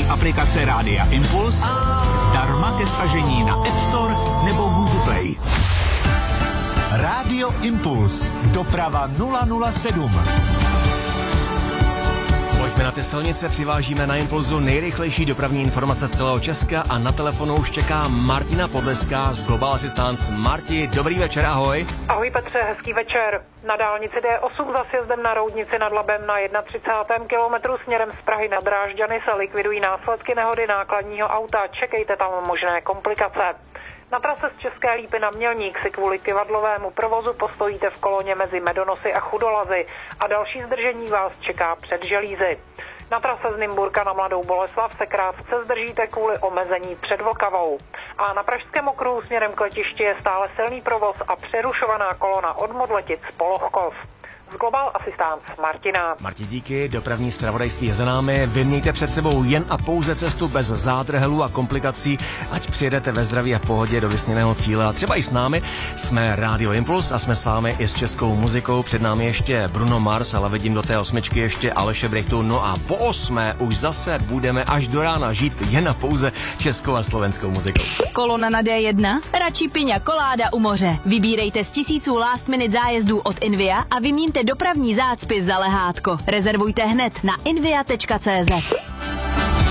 aplikace Rádia Impuls zdarma ke stažení na App Store nebo Google Play. Rádio Impuls. Doprava 007. Pojďme na ty silnice, přivážíme na Impulzu nejrychlejší dopravní informace z celého Česka a na telefonu už čeká Martina Podleská z Global Assistance. Marti, dobrý večer, ahoj. Ahoj Petře, hezký večer. Na dálnici D8 za sjezdem na Roudnici nad Labem na 31. kilometru směrem z Prahy na Drážďany se likvidují následky nehody nákladního auta. Čekejte tam možné komplikace. Na trase z České Lípy na Mělník si kvůli kyvadlovému provozu postojíte v koloně mezi Medonosy a Chudolazy a další zdržení vás čeká před Želízy. Na trase z Nymburka na Mladou Boleslav se krátce zdržíte kvůli omezení před Vltavou. A na Pražském okruhu směrem k letišti je stále silný provoz a přerušovaná kolona od Modletic po Lohkov. Z Global Assistance Martina. Marti, díky, dopravní zpravodajství je za námi. Vy mějte před sebou jen a pouze cestu bez zádrhelů a komplikací, ať přijedete ve zdraví a v pohodě do vysněného cíle. A třeba i s námi jsme Rádio Impuls a jsme s vámi i s českou muzikou. Před námi ještě Bruno Mars, ale vidím do té 8 ještě Aleše Brechtu. No a po 8 už zase budeme až do rána žít jen a pouze českou a slovenskou muzikou. Kolona na D1? Radši piňa koláda u moře. Vybírejte z tisíců last minute zájezdů od Invia a vyměňte dopravní zácpy za lehátko. Rezervujte hned na invia.cz.